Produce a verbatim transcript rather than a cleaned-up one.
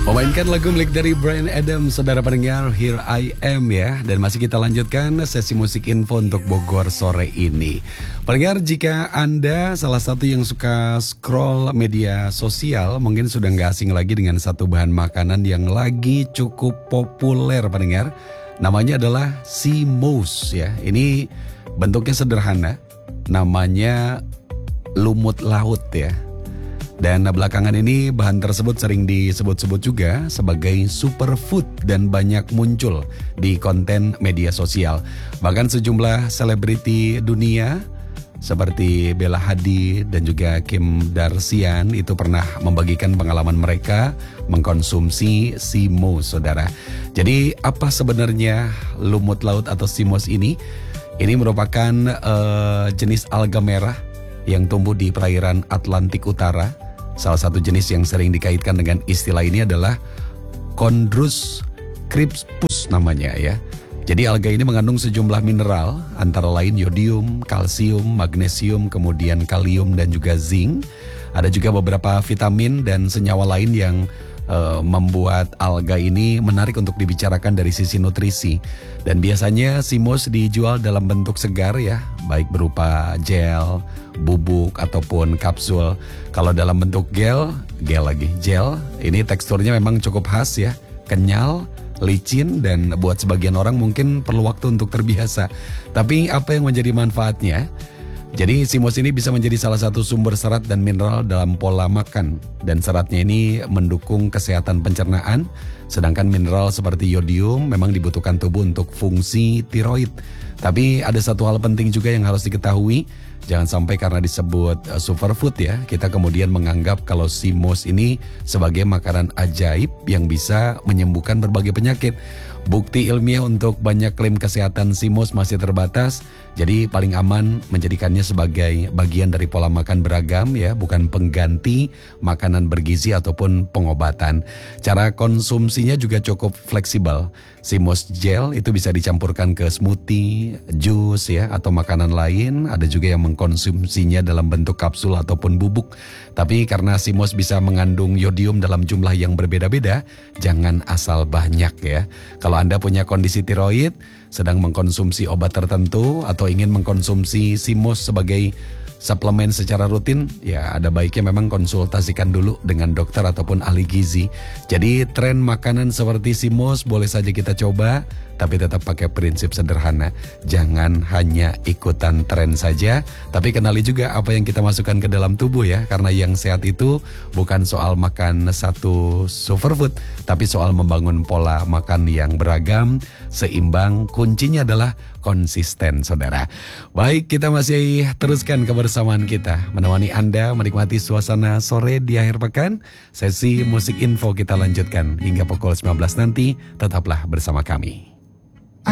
Memainkan lagu milik dari Bryan Adams, saudara pendengar, Here I Am ya. Dan masih kita lanjutkan sesi musik info untuk Bogor sore ini. Pendengar, jika Anda salah satu yang suka scroll media sosial, mungkin sudah nggak asing lagi dengan satu bahan makanan yang lagi cukup populer pendengar. Namanya adalah sea mouse ya. Ini bentuknya sederhana, namanya lumut laut ya. Dan belakangan ini bahan tersebut sering disebut-sebut juga sebagai superfood dan banyak muncul di konten media sosial. Bahkan sejumlah selebriti dunia seperti Bella Hadid dan juga Kim Kardashian itu pernah membagikan pengalaman mereka mengkonsumsi sea mouse, saudara. Jadi apa sebenarnya lumut laut atau sea mouse ini? Ini merupakan uh, jenis alga merah yang tumbuh di perairan Atlantik Utara. Salah satu jenis yang sering dikaitkan dengan istilah ini adalah Chondrus crispus namanya ya. Jadi alga ini mengandung sejumlah mineral antara lain yodium, kalsium, magnesium, kemudian kalium dan juga zinc. Ada juga beberapa vitamin dan senyawa lain yang uh, membuat alga ini menarik untuk dibicarakan dari sisi nutrisi. Dan biasanya sea mouse dijual dalam bentuk segar ya, baik berupa gel, bubuk ataupun kapsul. Kalau dalam bentuk gel, gel lagi, gel, ini teksturnya memang cukup khas ya, kenyal, licin, dan buat sebagian orang mungkin perlu waktu untuk terbiasa. Tapi apa yang menjadi manfaatnya? Jadi sea mouse ini bisa menjadi salah satu sumber serat dan mineral dalam pola makan. Dan seratnya ini mendukung kesehatan pencernaan. Sedangkan mineral seperti yodium memang dibutuhkan tubuh untuk fungsi tiroid. Tapi ada satu hal penting juga yang harus diketahui. Jangan sampai karena disebut uh, superfood ya, kita kemudian menganggap kalau sea mouse ini sebagai makanan ajaib yang bisa menyembuhkan berbagai penyakit. Bukti ilmiah untuk banyak klaim kesehatan sea mouse masih terbatas. Jadi paling aman menjadikannya sebagai bagian dari pola makan beragam ya, bukan pengganti makanan bergizi ataupun pengobatan. Cara konsumsinya juga cukup fleksibel. Sea mouse gel itu bisa dicampurkan ke smoothie, jus ya, atau makanan lain. Ada juga yang mengkonsumsinya dalam bentuk kapsul ataupun bubuk. Tapi karena sea mouse bisa mengandung yodium dalam jumlah yang berbeda-beda, jangan asal banyak ya. Kalau Anda punya kondisi tiroid, sedang mengkonsumsi obat tertentu atau ingin mengkonsumsi sea mouse sebagai suplemen secara rutin, ya ada baiknya memang konsultasikan dulu dengan dokter ataupun ahli gizi. Jadi tren makanan seperti sea mouse boleh saja kita coba, tapi tetap pakai prinsip sederhana. Jangan hanya ikutan tren saja, tapi kenali juga apa yang kita masukkan ke dalam tubuh ya. Karena yang sehat itu bukan soal makan satu superfood, tapi soal membangun pola makan yang beragam, seimbang. Kuncinya adalah konsisten, saudara. Baik, kita masih teruskan kebersamaan kita, menemani Anda menikmati suasana sore di akhir pekan. Sesi musik info kita lanjutkan hingga pukul sembilan belas nanti. Tetaplah bersama kami.